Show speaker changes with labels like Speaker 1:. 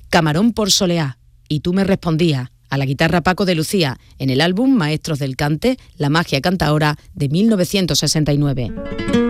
Speaker 1: Camarón por Soleá, y tú me respondías, a la guitarra Paco de Lucía, en el álbum Maestros del Cante, La magia cantaora de 1969.